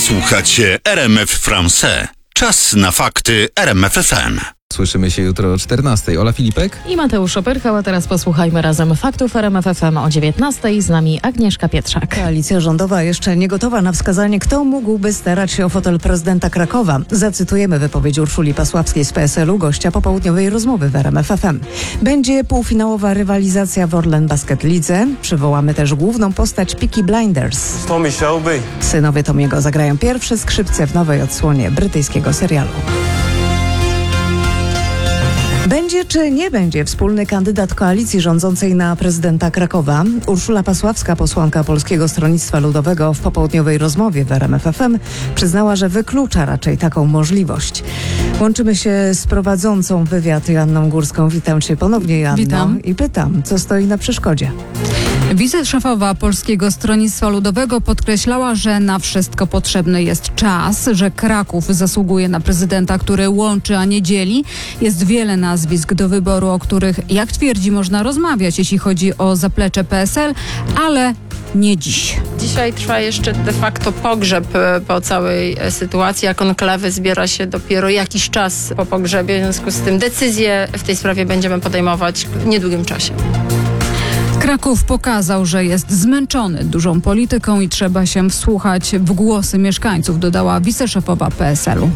Słuchacie RMF France. Czas na fakty RMF FM. Słyszymy się jutro o 14:00. Ola Filipek I Mateusz Opyrchał, a teraz posłuchajmy razem faktów RMF FM o 19:00. Z nami Agnieszka Pietrzak. Koalicja rządowa jeszcze nie gotowa na wskazanie, kto mógłby starać się o fotel prezydenta Krakowa. Zacytujemy wypowiedź Urszuli Pasławskiej z PSL-u, gościa popołudniowej rozmowy w RMF FM. Będzie półfinałowa rywalizacja w Orlen Basket Lidze. Przywołamy też główną postać Peaky Blinders. Tommy Shelby. Synowie Tomiego zagrają pierwsze skrzypce w nowej odsłonie brytyjskiego serialu. Będzie czy nie będzie wspólny kandydat koalicji rządzącej na prezydenta Krakowa? Urszula Pasławska, posłanka Polskiego Stronnictwa Ludowego, w popołudniowej rozmowie w RMF FM przyznała, że wyklucza raczej taką możliwość. Łączymy się z prowadzącą wywiad Joanną Górską. Witam cię ponownie, Joanno. Witam. I pytam, co stoi na przeszkodzie? Wiceszefowa Polskiego Stronnictwa Ludowego podkreślała, że na wszystko potrzebny jest czas, że Kraków zasługuje na prezydenta, który łączy, a nie dzieli. Jest wiele nazwisk do wyboru, o których, jak twierdzi, można rozmawiać, jeśli chodzi o zaplecze PSL, ale nie dziś. Dzisiaj trwa jeszcze de facto pogrzeb po całej sytuacji, a konklawy zbiera się dopiero jakiś czas po pogrzebie. W związku z tym decyzje w tej sprawie będziemy podejmować w niedługim czasie. Kraków pokazał, że jest zmęczony dużą polityką i trzeba się wsłuchać w głosy mieszkańców, dodała wiceszefowa PSL-u.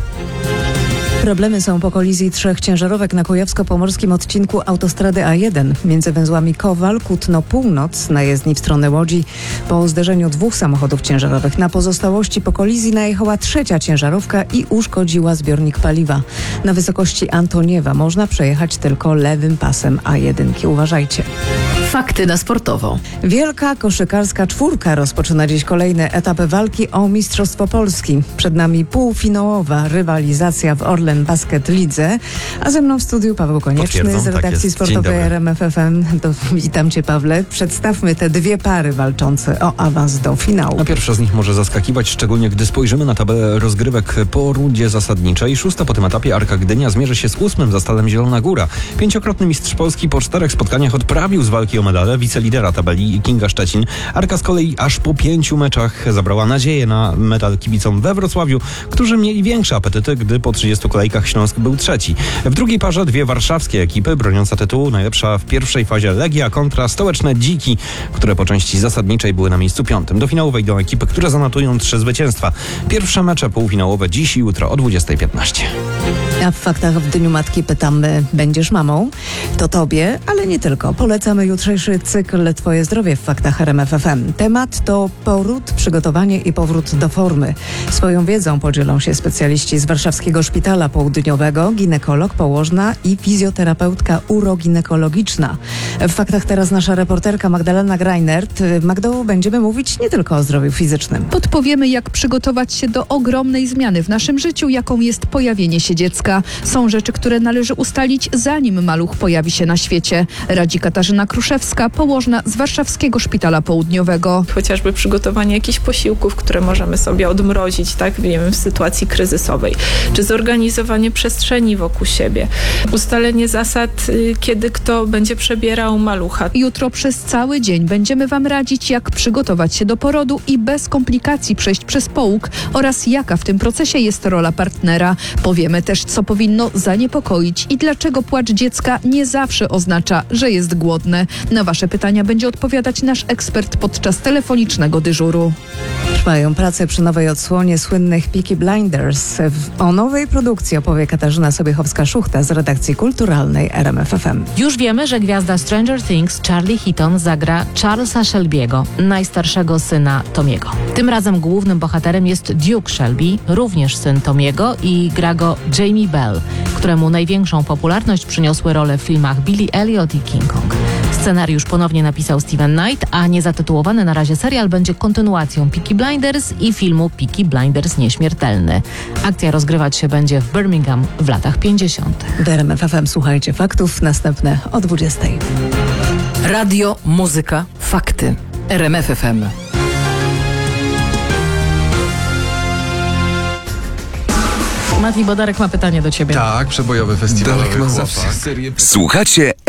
Problemy są po kolizji 3 ciężarówek na kujawsko-pomorskim odcinku autostrady A1 między węzłami Kowal, Kutno, Północ na jezdni w stronę Łodzi. Po zderzeniu 2 samochodów ciężarowych na pozostałości po kolizji najechała 3. ciężarówka i uszkodziła zbiornik paliwa. Na wysokości Antoniewa można przejechać tylko lewym pasem A1. Uważajcie. Fakty na sportowo. Wielka koszykarska czwórka rozpoczyna dziś kolejny etap walki o Mistrzostwo Polski. Przed nami półfinałowa rywalizacja w Orlen Basket Lidze, a ze mną w studiu Paweł Konieczny z redakcji sportowej RMF FM. Witam cię, Pawle. Przedstawmy te 2 pary walczące o awans do finału. A pierwsza z nich może zaskakiwać, szczególnie gdy spojrzymy na tabelę rozgrywek po rundzie zasadniczej. 6. po tym etapie Arka Gdynia zmierzy się z 8. za Stalem Zielona Góra. 5-krotny mistrz Polski po 4 spotkaniach odprawił z walki o medale wicelidera tabeli Kinga Szczecin. Arka z kolei aż po 5 meczach zabrała nadzieję na medal kibicom we Wrocławiu, którzy mieli większe apetyty, gdy po 30 kolejkach Śląsk był 3. W drugiej parze 2 warszawskie ekipy broniąca tytułu. Najlepsza w pierwszej fazie Legia kontra stołeczne Dziki, które po części zasadniczej były na miejscu 5. Do finału wejdą ekipy, które zanotują 3 zwycięstwa. Pierwsze mecze półfinałowe dziś i jutro o 20:15. A w faktach w Dniu Matki pytamy, będziesz mamą? To tobie, ale nie tylko. Polecamy jutrzejszy cykl Twoje zdrowie w faktach RMF FM. Temat to poród, przygotowanie i powrót do formy. Swoją wiedzą podzielą się specjaliści z Warszawskiego Szpitala Południowego, ginekolog, położna i fizjoterapeutka uroginekologiczna. W faktach teraz nasza reporterka Magdalena Greinert. Magdo, będziemy mówić nie tylko o zdrowiu fizycznym. Podpowiemy, jak przygotować się do ogromnej zmiany w naszym życiu, jaką jest pojawienie się dziecka. Są rzeczy, które należy ustalić, zanim maluch pojawi się na świecie. Radzi Katarzyna Kruszewska, położna z Warszawskiego Szpitala Południowego. Chociażby przygotowanie jakichś posiłków, które możemy sobie odmrozić, tak, w sytuacji kryzysowej. Czy zorganizowanie przestrzeni wokół siebie. Ustalenie zasad, kiedy kto będzie przebierał malucha. Jutro przez cały dzień będziemy Wam radzić, jak przygotować się do porodu i bez komplikacji przejść przez połóg oraz jaka w tym procesie jest rola partnera. Powiemy też, co powinno zaniepokoić i dlaczego płacz dziecka nie zawsze oznacza, że jest głodne. Na Wasze pytania będzie odpowiadać nasz ekspert podczas telefonicznego dyżuru. Trwają prace przy nowej odsłonie słynnych Peaky Blinders. O nowej produkcji opowie Katarzyna Sobiechowska-Szuchta z redakcji kulturalnej RMF FM. Już wiemy, że gwiazda Stranger Things Charlie Heaton zagra Charlesa Shelby'ego, najstarszego syna Tomiego. Tym razem głównym bohaterem jest Duke Shelby, również syn Tomiego, i gra go Jamie Bell, któremu największą popularność przyniosły role w filmach Billy Elliot i King Kong. Scenariusz ponownie napisał Steven Knight, a niezatytułowany na razie serial będzie kontynuacją Peaky Blinders i filmu Peaky Blinders Nieśmiertelny. Akcja rozgrywać się będzie w Birmingham w latach 50. W RMF FM słuchajcie faktów, następne o 20:00. Radio, muzyka, fakty. RMF FM. Mati Bodarek ma pytanie do ciebie. Tak, przebojowy festiwalowy chłopak. Słuchacie